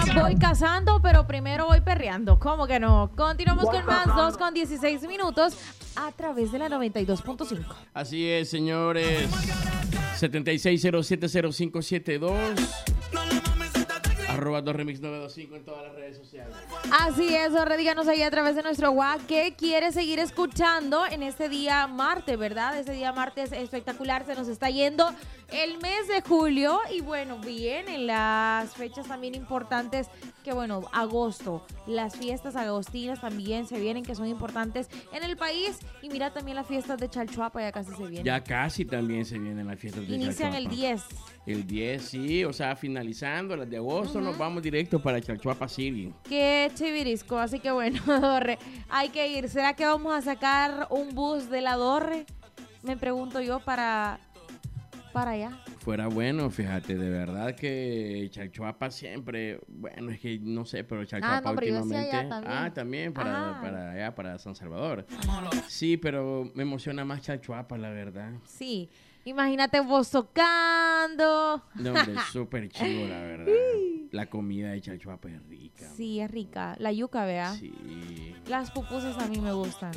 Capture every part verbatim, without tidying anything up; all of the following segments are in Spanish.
voy cazando, pero primero voy perreando. ¿Cómo que no? Continuamos con más, dos con dieciséis minutos a través de la noventa y dos punto cinco. Así es, señores. siete seis cero siete cero cinco siete dos. Arroba dos remix nueve dos cinco en todas las redes sociales. Así es, Orre, díganos ahí a través de nuestro WhatsApp que quiere seguir escuchando en este día martes, ¿verdad? Este día martes espectacular, se nos está yendo el mes de julio y bueno, vienen las fechas también importantes que bueno, agosto, las fiestas agostinas también se vienen que son importantes en el país y mira también las fiestas de Chalchuapa ya casi se vienen. Ya casi también se vienen las fiestas de Inician Chalchuapa. el diez. El diez, sí, o sea, finalizando las de agosto, uh-huh. Nos vamos directo para Chalchuapa City. Qué chivirisco, así que bueno, Dorre, hay que ir. ¿Será que vamos a sacar un bus de la Dorre? Me pregunto yo para, para allá. Fuera bueno, fíjate, de verdad que Chalchuapa siempre, bueno, es que no sé, pero Chalchuapa ah, no, pero últimamente. Allá también. Ah, también para, ah. para allá, para San Salvador. Sí, pero me emociona más Chalchuapa, la verdad. Sí. Imagínate vos tocando. No, hombre, súper chido, la verdad. La comida de Chalchuapa es rica. Sí, man. es rica. La yuca, ¿vea? Sí. Las pupusas a mí me gustan.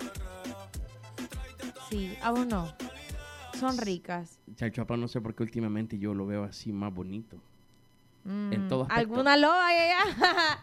Sí, a vos no. Son ricas. Chalchuapa no sé por qué últimamente yo lo veo así más bonito. Mm, en todo aspecto. ¿Alguna loba allá?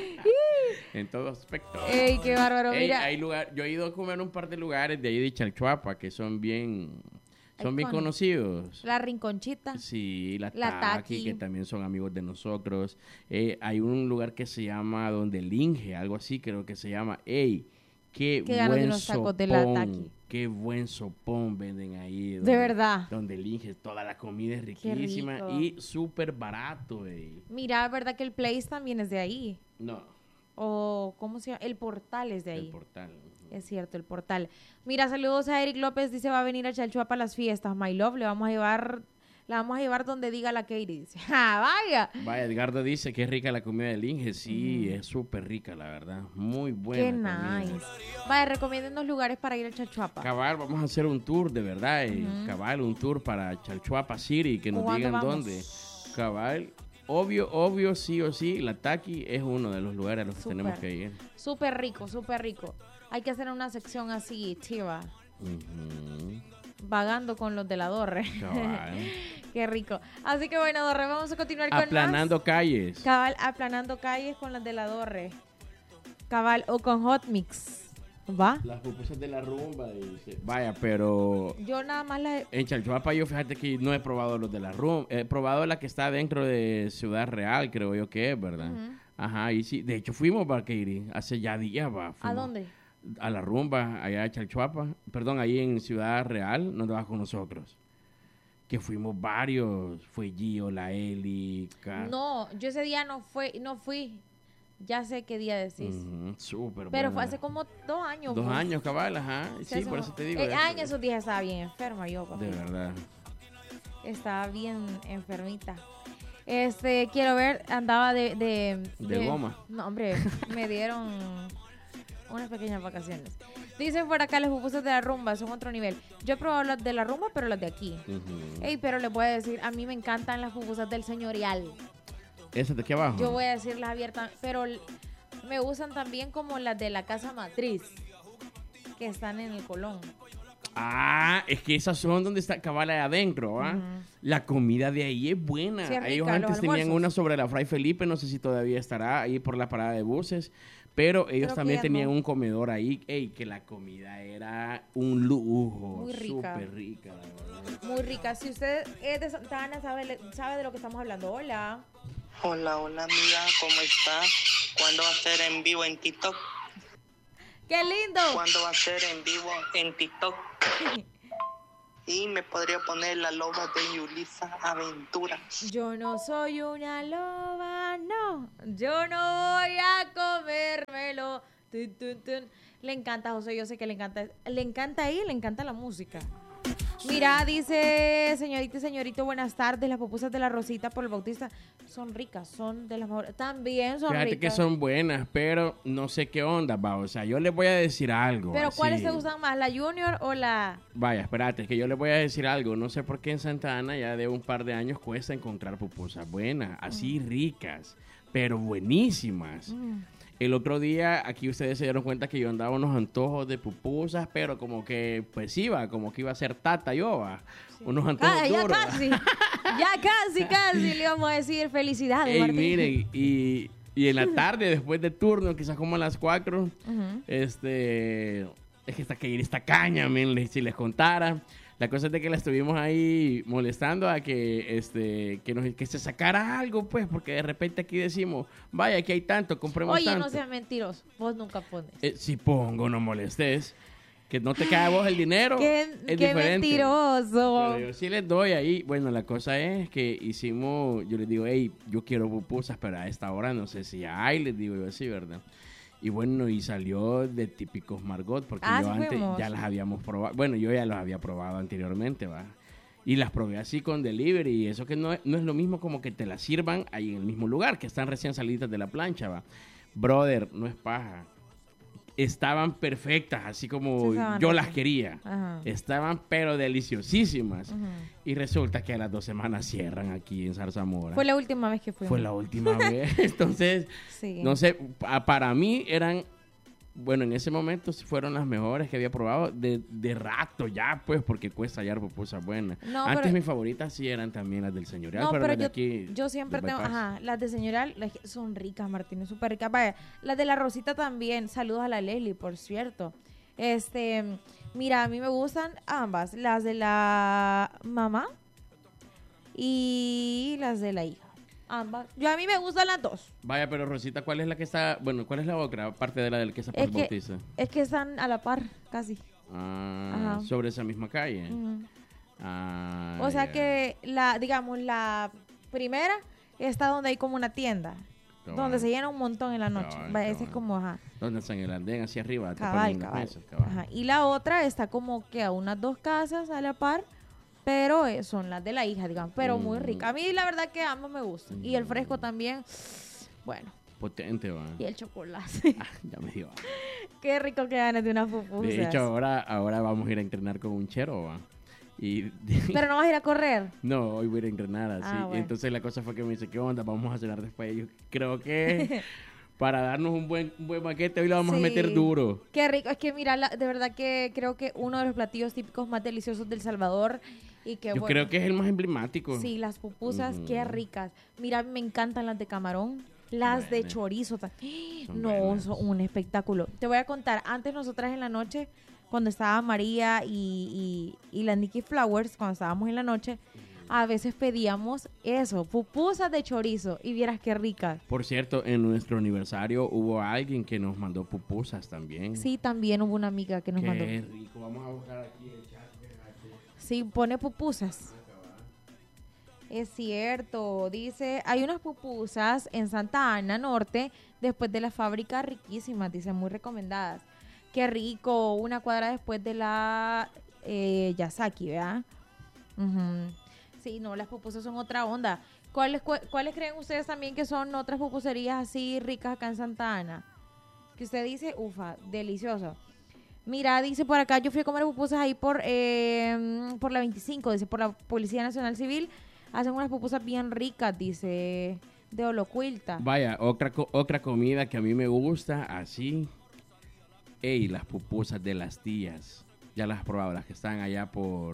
En todo aspecto. Ey, qué bárbaro, Ey, mira. hay lugar, yo he ido a comer un par de lugares de ahí de Chalchuapa que son bien... Son bien conocidos. La Rinconchita. Sí, la, la Taqui, Taqui, que también son amigos de nosotros. Eh, hay un lugar que se llama Donde Linge, algo así creo que se llama. ¡Ey! ¡Qué, qué buen tacos sopón! De la Taqui. ¡Qué buen sopón venden ahí! Donde, de verdad. Donde Linge, toda la comida es riquísima y súper barato. Ey. Mira, ¿verdad que el Place también es de ahí? No. O, ¿cómo se llama? El Portal es de ahí. El Portal. Es cierto, el Portal. Mira, saludos a Eric López, dice va a venir a Chalchuapa a las fiestas. My Love, le vamos a llevar, la vamos a llevar donde diga la Katie. Dice, ¡ah, vaya! Vaya, Edgardo dice que es rica la comida del Inge. Sí, mm. es súper rica, la verdad. Muy buena. Qué comida. Nice. Vaya, recomiéndenos lugares para ir a Chalchuapa. Cabal, vamos a hacer un tour, de verdad. Uh-huh. Cabal, un tour para Chalchuapa City, que nos digan vamos? dónde. Cabal. Obvio, obvio, sí o sí, la Taqui es uno de los lugares a los que super, tenemos que ir. Súper rico, súper rico. Hay que hacer una sección así, chiva. Uh-huh. Vagando con los de la Dorre. Qué rico. Así que bueno, Dorre, vamos a continuar con aplanando más. calles. Cabal, aplanando calles con los de la Dorre. Cabal, o con Hot Mix. ¿Va? Las pupusas de la rumba. Dice. Vaya, pero... Yo nada más las... En Chalchuapa yo fíjate que no he probado los de la rumba. He probado la que está dentro de Ciudad Real, creo yo que es, ¿verdad? Uh-huh. Ajá, y sí. De hecho, fuimos para Kairi. Hace ya días, va. ¿A dónde? A la rumba, allá de Chalchuapa. Perdón, ahí en Ciudad Real, donde vas con nosotros. Que fuimos varios. Fue Gio, la Eli, Car... No, yo ese día no, fue, no fui... Ya sé qué día decís. Uh-huh, súper Pero buena. fue hace como dos años. Dos pues. años, cabal, ajá. Sí, sí por eso te digo. Eh, ah, en esos días estaba bien enferma yo, papi. De verdad. Estaba bien enfermita. Este, quiero ver, andaba de... De, de, de goma. No, hombre, me dieron unas pequeñas vacaciones. Dicen por acá, las pupusas de la rumba son otro nivel. Yo he probado las de la rumba, pero las de aquí. Uh-huh. Ey, pero les voy a decir, a mí me encantan las pupusas del señorial. ¿Esas de aquí abajo? Yo voy a decirlas abiertas, pero me gustan también como las de la casa matriz, que están en el Colón. Ah, es que esas son donde está cabal adentro, ¿ah? Uh-huh. La comida de ahí es buena. Sí, es rica, ellos antes tenían una sobre la Fray Felipe, no sé si todavía estará ahí por la parada de buses, pero ellos Creo también tenían no. un comedor ahí, ey, que la comida era un lujo. Muy rica. Súper rica, la verdad. Muy rica. Si usted es de Santa Ana, sabe, sabe de lo que estamos hablando. Hola. Hola, hola amiga, ¿cómo estás? ¿Cuándo va a ser en vivo en TikTok? ¡Qué lindo! ¿Cuándo va a ser en vivo en TikTok? Y me podría poner la loba de Yulisa Aventura. Yo no soy una loba, no. Yo no voy a comérmelo. Tun, tun, tun. Le encanta, José, yo sé que le encanta. Le encanta ahí, le encanta la música. Mira, dice señorita y señorito, buenas tardes. Las pupusas de la Rosita por el Bautista son ricas, son de las mejores. También son Fíjate ricas. que son buenas, pero no sé qué onda, va. O sea, yo les voy a decir algo. ¿Pero así. cuáles te gustan más, la Junior o la...? Vaya, espérate, es que yo les voy a decir algo. No sé por qué en Santa Ana ya de un par de años cuesta encontrar pupusas buenas, así uh-huh. ricas. pero buenísimas. Mm. El otro día, aquí ustedes se dieron cuenta que yo andaba unos antojos de pupusas, pero como que, pues iba, como que iba a ser tata yo, va. Sí. Unos antojos ah, duros. Ya casi, ya casi, casi le íbamos a decir felicidades, Ey, Martín. Miren, y, y en la tarde, después de turno, quizás como a las cuatro, uh-huh. este, es que está que ir esta caña, men, si les contara. La cosa es de que la estuvimos ahí molestando a que este que nos que se sacara algo, pues, porque de repente aquí decimos, vaya, aquí hay tanto, compremos Oye, tanto. Oye, no seas mentiroso, vos nunca pones. Eh, si pongo, no molestes. Que no te cae a vos el dinero, qué, es qué diferente. Mentiroso. Pero yo sí les doy ahí. Bueno, la cosa es que hicimos, yo les digo, hey, yo quiero pupusas, pero a esta hora no sé si hay, les digo yo así, ¿verdad? Y bueno, y salió de típicos Margot, porque ah, yo sí antes fuimos. ya las habíamos probado. Bueno, yo ya las había probado anteriormente, ¿va? Y las probé así con delivery, y eso que no es, no es lo mismo como que te las sirvan ahí en el mismo lugar, que están recién salidas de la plancha, ¿va? Brother, no es paja. Estaban perfectas, así como sí, yo las quería. Ajá. Estaban pero deliciosísimas. Ajá. Y resulta que a las dos semanas cierran aquí en Zarzamora. Fue la última vez que fuimos. Fue la última vez. Entonces, sí. no sé, para mí eran, bueno, en ese momento fueron las mejores que había probado de, de rato ya, pues, porque cuesta hallar pupusas buenas. No, Antes pero, mis favoritas sí eran también las del Señorial, no, pero, pero las de yo, aquí... yo siempre tengo, ajá, las del Señorial son ricas, Martín, súper ricas. Vaya, las de la Rosita también, saludos a la Leslie, por cierto. Este, mira, a mí me gustan ambas, las de la mamá y las de la hija. Ambas. Yo a mí me gustan las dos. Vaya, pero Rosita, ¿cuál es la que está, bueno, cuál es la otra, aparte de la del que está por es que, Bautiza? Es que están a la par, casi. Ah, Ajá. Sobre esa misma calle. Uh-huh. Ah, o sea yeah. que la, digamos, la primera está donde hay como una tienda. Cabal. Donde se llena un montón en la noche. Cabal, Vaya, ese es como, ajá. Donde está en el andén hacia arriba. Cabal, cabal. Mesas, cabal. Ajá. Y la otra está como que a unas dos casas a la par. Pero eh, son las de la hija, digamos, pero mm. muy rica. A mí la verdad que ambos me gustan. Mm. Y el fresco también, bueno. Potente, va. Y el chocolate. Ah, ya me dio. Qué rico que ganes de unas pupusas. De hecho, ahora, ahora vamos a ir a entrenar con un chero, va. Y pero no vas a ir a correr. No, hoy voy a ir a entrenar así. Ah, bueno. Y entonces la cosa fue que me dice, ¿qué onda? Vamos a cenar después. Y yo creo que para darnos un buen, un buen banquete hoy lo vamos sí. a meter duro. Qué rico. Es que mira, la, de verdad que creo que uno de los platillos típicos más deliciosos del Salvador. Y que, Yo bueno, creo que es el más emblemático. Sí, las pupusas, uh-huh. qué ricas. Mira, me encantan las de camarón, las bueno. de chorizo. Son no, buenas. Son un espectáculo. Te voy a contar, antes nosotras en la noche, cuando estaba María y, y, y la Nikki Flowers, cuando estábamos en la noche, a veces pedíamos eso, pupusas de chorizo, y vieras qué ricas. Por cierto, en nuestro aniversario hubo alguien que nos mandó pupusas también. Sí, también hubo una amiga que nos qué mandó. Qué rico, vamos a buscar aquí el chat. Sí, pone pupusas. Es cierto, dice, hay unas pupusas en Santa Ana Norte, después de la fábrica, riquísimas, dice, muy recomendadas. Qué rico, una cuadra después de la eh, Yasaki, ¿verdad? Uh-huh. Sí, no, las pupusas son otra onda. ¿Cuáles, cu- ¿Cuáles creen ustedes también que son otras pupuserías así ricas acá en Santa Ana? Que usted dice, ufa, delicioso. Mira, dice por acá, yo fui a comer pupusas ahí por eh, por la veinticinco, dice, por la Policía Nacional Civil. Hacen unas pupusas bien ricas, dice, de Olocuilta. Vaya, otra, co- otra comida que a mí me gusta, así. Ey, las pupusas de las tías. Ya las has probado, las que están allá por,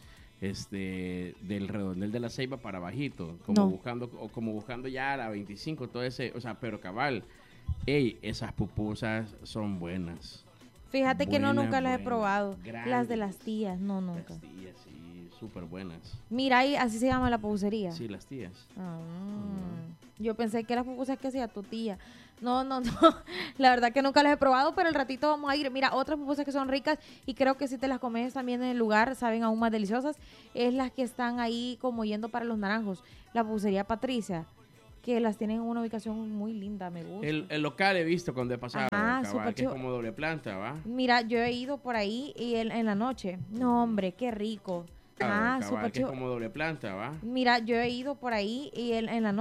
este, del Redondel de la Ceiba para bajito. Como no. buscando, o como buscando ya la veinticinco, todo ese, o sea, pero cabal. Ey, esas pupusas son buenas. Fíjate que buenas, no, nunca las buenas, he probado. grandes. Las de las tías, no, nunca. Las tías, sí, súper buenas. Mira, ahí así se llama la pupusería. Sí, las tías. Ah, mm. Yo pensé que las pupusas que hacía tu tía. No, no, no. La verdad que nunca las he probado, pero el ratito vamos a ir. Mira, otras pupusas que son ricas y creo que si te las comes también en el lugar, saben aún más deliciosas, es las que están ahí como yendo para Los Naranjos. La pupusería Patricia, que las tienen en una ubicación muy linda, me gusta. El, el local he visto cuando he pasado, ah, cabal, que es como doble planta, ¿va? Mira, yo he ido por ahí y en, en la noche. No, hombre, qué rico. Ah, ah, súper chido. Que es como doble planta, ¿va? Mira, yo he ido por ahí y en, en la noche.